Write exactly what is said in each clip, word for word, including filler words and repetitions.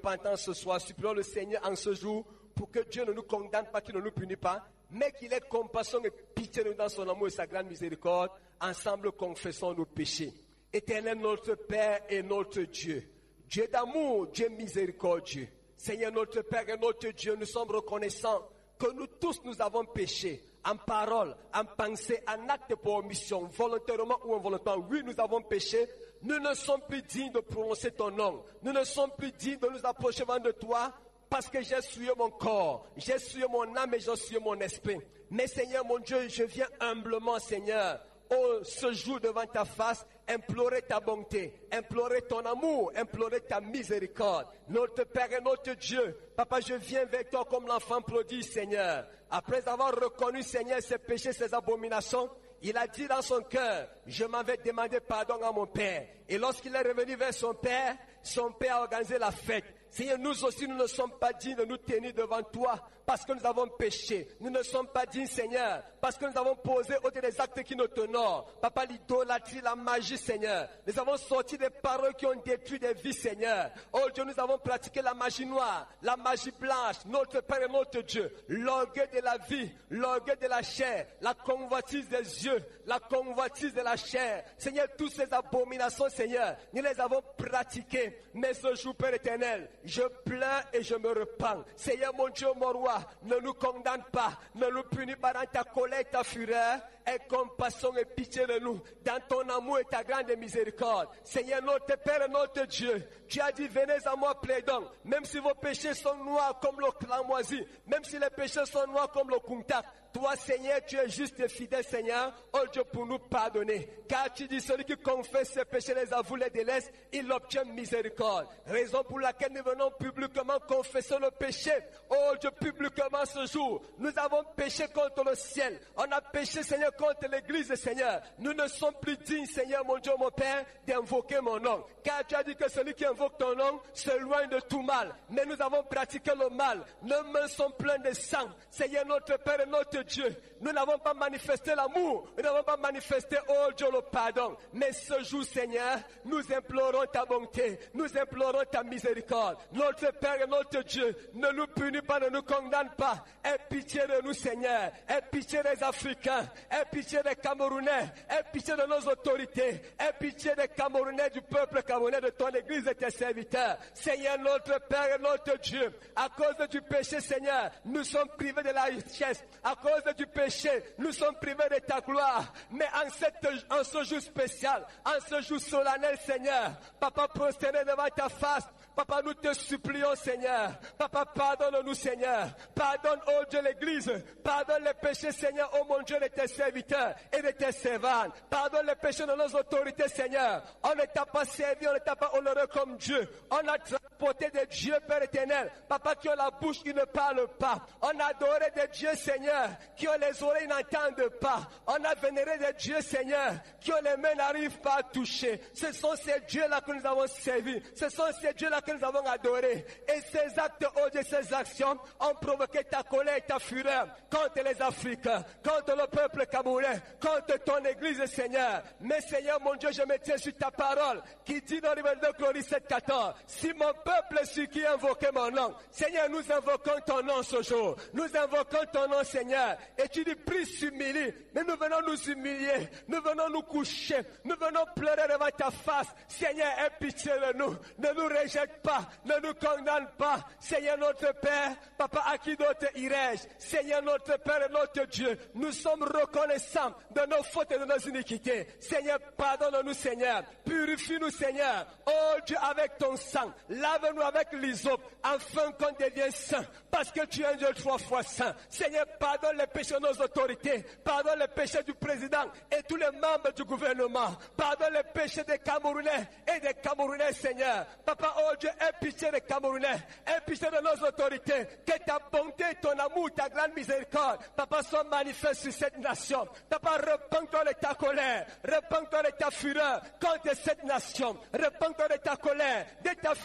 repentance ce soir. Supplions le Seigneur en ce jour pour que Dieu ne nous condamne pas, qu'il ne nous punisse pas, mais qu'il ait compassion et pitié de nous dans son amour et sa grande miséricorde. Ensemble, confessons nos péchés. Éternel notre Père et notre Dieu, Dieu d'amour, Dieu miséricordieux, Seigneur notre Père et notre Dieu, nous sommes reconnaissants que nous tous nous avons péché, en parole, en pensée, en acte pour omission, volontairement ou involontairement. Oui, nous avons péché. Nous ne sommes plus dignes de prononcer ton nom. Nous ne sommes plus dignes de nous approcher devant de toi parce que j'ai souillé mon corps, j'ai souillé mon âme et j'ai souillé mon esprit. Mais Seigneur mon Dieu, je viens humblement, Seigneur, oh, ce jour devant ta face, implorer ta bonté, implorer ton amour, implorer ta miséricorde. Notre Père et notre Dieu, Papa, je viens vers toi comme l'enfant prodige, Seigneur. Après avoir reconnu, Seigneur, ses péchés, ses abominations, il a dit dans son cœur, je m'avais demandé pardon à mon Père. Et lorsqu'il est revenu vers son Père, son Père a organisé la fête. Seigneur, nous aussi, nous ne sommes pas dignes de nous tenir devant toi parce que nous avons péché. Nous ne sommes pas dignes, Seigneur, parce que nous avons posé au des actes qui nous t'honorent. Papa, l'idolâtrie, la magie, Seigneur. Nous avons sorti des paroles qui ont détruit des vies, Seigneur. Oh Dieu, nous avons pratiqué la magie noire, la magie blanche, notre Père et notre Dieu. L'orgueil de la vie, l'orgueil de la chair, la convoitise des yeux, la convoitise de la chair. Seigneur, toutes ces abominations, Seigneur, nous les avons pratiquées. Mais ce jour, Père éternel, je plains et je me repens. Seigneur mon Dieu, mon roi, ne nous condamne pas, ne nous punis pas dans ta colère, ta fureur. Aie compassion et pitié de nous, dans ton amour et ta grande miséricorde. Seigneur notre Père et notre Dieu, tu as dit, venez à moi plaidons, même si vos péchés sont noirs comme le cramoisi, même si les péchés sont noirs comme le kuntak. Toi, Seigneur, tu es juste et fidèle, Seigneur, oh Dieu, pour nous pardonner. Car tu dis, celui qui confesse ses péchés, les avoue, les délaisse, il obtient miséricorde. Raison pour laquelle nous venons publiquement confesser le péché. Oh Dieu, publiquement ce jour, nous avons péché contre le ciel. On a péché, Seigneur, contre l'église, Seigneur. Nous ne sommes plus dignes, Seigneur, mon Dieu, mon Père, d'invoquer mon nom. Car tu as dit que celui qui invoque ton nom s'éloigne de tout mal. Mais nous avons pratiqué le mal. Nos mains sont pleines de sang. Seigneur, notre Père et notre Dieu, nous n'avons pas manifesté l'amour, nous n'avons pas manifesté, oh Dieu, le pardon. Mais ce jour, Seigneur, nous implorons ta bonté, nous implorons ta miséricorde. Notre Père et notre Dieu, ne nous punis pas, ne nous condamne pas. Aie pitié de nous, Seigneur. Aie pitié des Africains, aie pitié des Camerounais, aie pitié de nos autorités, aie pitié des Camerounais, du peuple camerounais, de ton église et tes serviteurs. Seigneur, notre Père et notre Dieu, à cause du péché, Seigneur, nous sommes privés de la richesse. À cause du péché, nous sommes privés de ta gloire. Mais en, cette, en ce jour spécial, en ce jour solennel, Seigneur, Papa, prosterné devant ta face, Papa, nous te supplions, Seigneur. Papa, pardonne-nous, Seigneur. Pardonne, oh Dieu, l'Église. Pardonne les péchés, Seigneur, oh mon Dieu, de tes serviteurs et de tes servantes. Pardonne les péchés de nos autorités, Seigneur. On ne t'a pas servi, on ne t'a pas honoré comme Dieu. On a transporté des dieux, Père éternel. Papa, qui ont la bouche qui ne parle pas. On a adoré des dieux, Seigneur, qui ont les oreilles qui n'entendent pas. On a vénéré des dieux, Seigneur, qui ont les mains n'arrivent pas à toucher. Ce sont ces dieux-là que nous avons servis. Ce sont ces dieux-là que nous avons adorés. Et ces actes, oh Dieu, ces actions ont provoqué ta colère et ta fureur contre les Africains, contre le peuple camerounais, contre ton église, Seigneur. Mais Seigneur, mon Dieu, je me tiens sur ta parole qui dit dans l'Évangile de Glorie sept quatorze, si mon peuple est celui qui invoquait mon nom, Seigneur, nous invoquons ton nom ce jour. Nous invoquons ton nom, Seigneur. Et tu dis, prie, s'humilie. Mais nous venons nous humilier. Nous venons nous coucher. Nous venons pleurer devant ta face. Seigneur, aie pitié de nous. Ne nous rejette pas. Ne nous condamne pas. Seigneur, notre Père, Papa, à qui d'autre irais-je? Seigneur, notre Père et notre Dieu, nous sommes reconnaissants de nos fautes et de nos iniquités. Seigneur, pardonne-nous, Seigneur. Purifie-nous, Seigneur. Oh Dieu, avec ton sang. Lave-nous avec l'hysope, afin qu'on devienne saint. Parce que tu es un Dieu trois fois saint. Seigneur, pardonne les péchés de nos autorités. Pardonne les péchés du président et tous les membres du gouvernement. Pardonne les péchés des Camerounais et des Camerounais, Seigneur. Papa, oh Dieu, aie pitié des Camerounais. Aie pitié de nos autorités. Que ta bonté, ton amour, ta grande miséricorde, Papa, soit manifeste sur cette nation. Papa, repens-toi de ta colère. Repens-toi de ta fureur contre cette nation. Repens-toi de ta colère, de ta fureur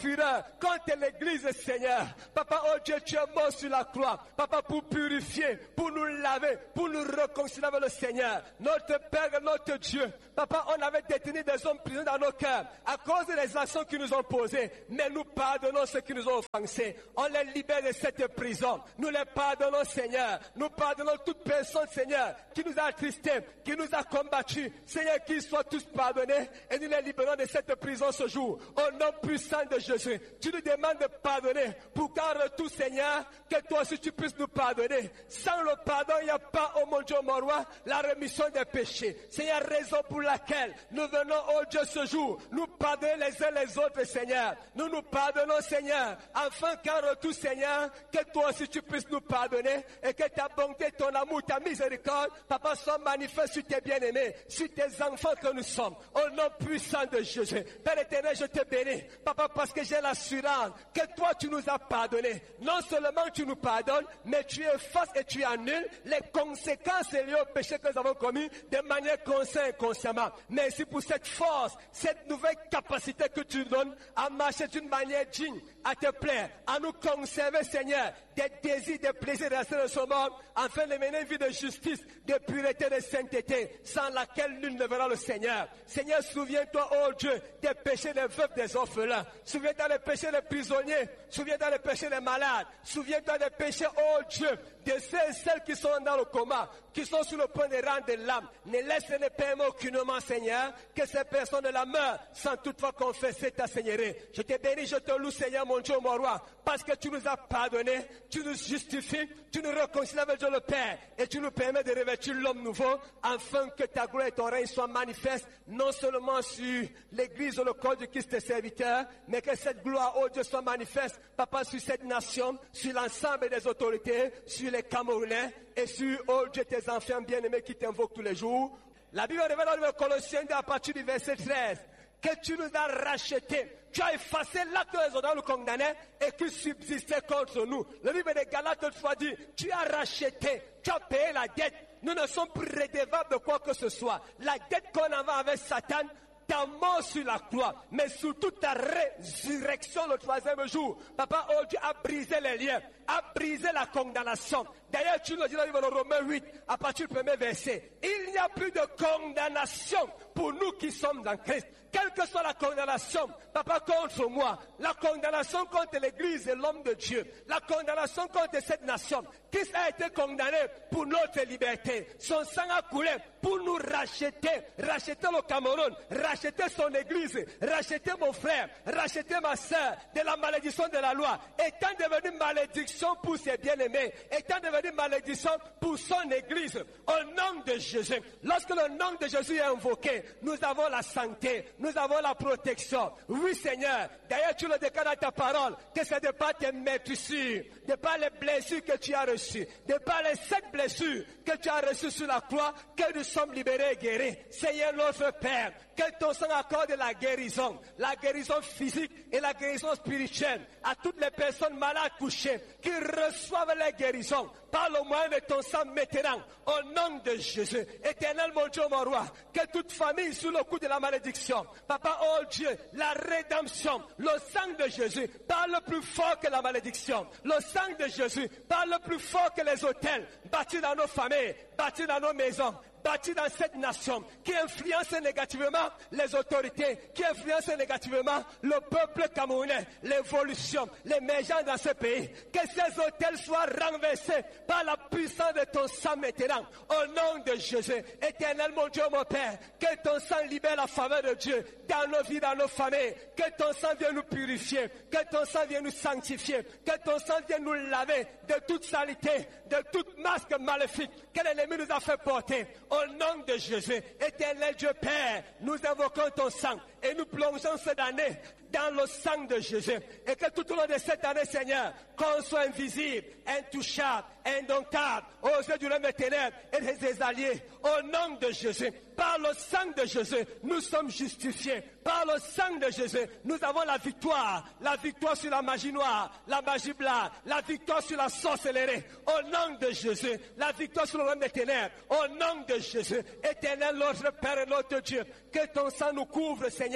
contre l'Église, Seigneur. Papa, oh Dieu, tu es mort sur la croix. Papa, pour purifier, pour nous laver, pour nous réconcilier avec le Seigneur. Notre Père et notre Dieu. Papa, on avait détenu des hommes prisonniers dans nos cœurs à cause des actions qu'ils nous ont posées. Mais nous pardonnons ceux qui nous ont offensés. On les libère de cette prison. Nous les pardonnons, Seigneur. Nous pardonnons toute personne, Seigneur, qui nous a attristés, qui nous a combattus. Seigneur, qu'ils soient tous pardonnés et nous les libérons de cette prison ce jour. Au nom puissant de Jésus, tu nous demandes de pardonner pour qu'en retour, Seigneur, que toi aussi tu puisses nous pardonner. Sans le pardon, il n'y a pas, oh mon Dieu, mon roi, la rémission des péchés. Seigneur, raison pour laquelle nous venons, oh Dieu, ce jour, nous pardonner les uns les autres, Seigneur. Nous nous pardonnons, Seigneur, afin qu'en retour, Seigneur, que toi aussi tu puisses nous pardonner et que ta bonté, ton amour, ta miséricorde, Papa, soit manifeste sur tes bien-aimés, sur tes enfants que nous sommes. Au nom puissant de Jésus. Père éternel, je te bénis, Papa, parce que j'ai l'assurance que toi, tu nous as pardonné. Non seulement tu nous pardonnes, mais tu effaces et tu annules les conséquences liées au péché que nous avons commis de manière consciente et consciemment. Merci pour cette force, cette nouvelle capacité que tu nous donnes à marcher d'une manière digne, à te plaire, à nous conserver, Seigneur, des désirs, des plaisirs restés de ce monde, afin de mener une vie de justice, de pureté, de sainteté, sans laquelle nul ne verra le Seigneur. Seigneur, souviens-toi, oh Dieu, des péchés des veufs, des orphelins. Souviens-toi des péchés des prisonniers. Souviens-toi des péchés des malades. Souviens-toi des péchés, oh Dieu, de ceux et celles qui sont dans le coma, qui sont sur le point de rendre l'âme. Ne laisse ne permettre aucunement, Seigneur, que ces personnes de la meurent sans toutefois confesser ta Seigneurie. Je te bénis, je te loue, Seigneur, mon Dieu, mon roi, parce que tu nous as pardonné, tu nous justifies, tu nous réconcilies avec Dieu le Père, et tu nous permets de revêtir l'homme nouveau, afin que ta gloire et ton règne soient manifestes, non seulement sur l'Église ou le corps du Christ serviteur, mais que cette gloire, oh Dieu, soit manifeste, Papa, sur cette nation, sur l'ensemble des autorités, sur les Camerounais, et sur, oh Dieu, tes enfants bien-aimés qui t'invoquent tous les jours. La Bible révèle dans le Colossiens à partir du verset treize, que tu nous as rachetés. Tu as effacé l'acte que les autres nous condamnaient et qui subsistait contre nous. Le livre de Galates toutefois dit, tu as racheté, tu as payé la dette. Nous ne sommes plus redevables de quoi que ce soit. La dette qu'on avait avec Satan, ta mort sur la croix, mais surtout ta résurrection le troisième jour. Papa, oh Dieu, a brisé les liens, a brisé la condamnation. D'ailleurs, tu nous dis dans le livre de Romains huit, à partir du premier verset, il n'y a plus de condamnation pour nous qui sommes en Christ. Quelle que soit la condamnation, Papa, contre moi, la condamnation contre l'Église et l'homme de Dieu, la condamnation contre cette nation, Christ a été condamné pour notre liberté. Son sang a coulé pour nous racheter, racheter le Cameroun, racheter son Église, racheter mon frère, racheter ma soeur de la malédiction de la loi, étant devenu malédiction pour ses bien-aimés, étant devenu malédiction pour son Église. Au nom de Jésus, lorsque le nom de Jésus est invoqué, nous avons la santé, nous avons la protection. Oui, Seigneur. D'ailleurs, tu le déclares dans ta parole, que c'est de par tes meurtrissures, de par les blessures que tu as reçues, de par les sept blessures que tu as reçues sur la croix, que nous sommes libérés et guéris. Seigneur notre Père, que ton sang accorde la guérison, la guérison physique et la guérison spirituelle à toutes les personnes malades couchées, qui reçoivent la guérison par le moyen de ton sang maintenant, au nom de Jésus. Éternel, mon Dieu, mon roi, que toute famille sous le coup de la malédiction, Papa, oh Dieu, la rédemption, le sang de Jésus parle plus fort que la malédiction. Le sang de Jésus parle plus fort que les hôtels bâtis dans nos familles, bâtis dans nos maisons, bâtis dans cette nation, qui influence négativement les autorités, qui influence négativement le peuple camerounais, l'évolution, l'émergence dans ce pays. Que ces hôtels soient renversés par la puissance de ton sang maintenant. Au nom de Jésus, éternel mon Dieu, mon Père, que ton sang libère la faveur de Dieu dans nos vies, dans nos familles. Que ton sang vienne nous purifier, que ton sang vienne nous sanctifier, que ton sang vienne nous laver de toute saleté, de toute masque maléfique que l'ennemi nous a fait porter. Au nom de Jésus, éternel Dieu Père, nous invoquons ton sang et nous plongeons cette année dans le sang de Jésus. Et que tout au long de cette année, Seigneur, qu'on soit invisible, intouchable, indomptable, aux yeux du règne des ténèbres et des alliés. Au nom de Jésus, par le sang de Jésus, nous sommes justifiés. Par le sang de Jésus, nous avons la victoire. La victoire sur la magie noire, la magie blanche, la victoire sur la sorcellerie. Au nom de Jésus, la victoire sur le règne des ténèbres. Au nom de Jésus, éternel notre Père et notre Dieu, que ton sang nous couvre, Seigneur,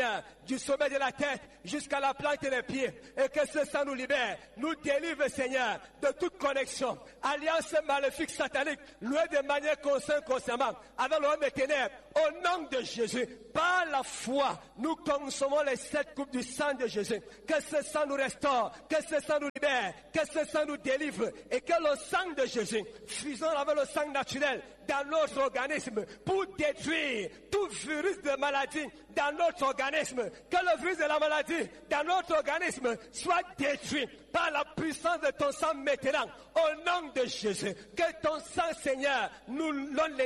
du sommet de la tête jusqu'à la plante des pieds. Et que ce sang nous libère, nous délivre, Seigneur, de toute connexion, alliance maléfique satanique, louée de manière consciente, consciemment, avec l'homme des ténèbres. Au nom de Jésus, par la foi, nous consommons les sept coupes du sang de Jésus. Que ce sang nous restaure, que ce sang nous libère, que ce sang nous délivre et que le sang de Jésus fusionne avec le sang naturel dans notre organisme pour détruire tout virus de maladie dans notre organisme. Que le virus de la maladie dans notre organisme soit détruit par la puissance de ton sang maintenant. Au nom de Jésus, que ton sang, Seigneur, nous donne les